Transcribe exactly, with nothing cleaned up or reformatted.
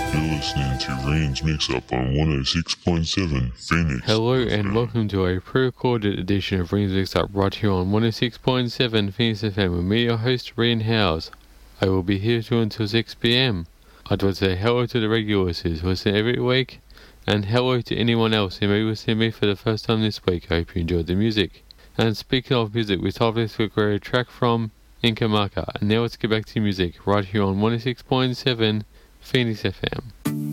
You're listening to Rain's Mix Up on one oh six point seven Phoenix. Hello and welcome to a pre-recorded edition of Rain's Mix Up right here on one oh six point seven Phoenix F M with me, your host, Rian Howes. I will be here till until six p m. I'd like to say hello to the regulars who listen every week, and hello to anyone else who may listen to me for the first time this week. I hope you enjoyed the music. And speaking of music, we started this week with a track from Inca Maka, and now let's get back to music right here on one oh six point seven Phoenix F M.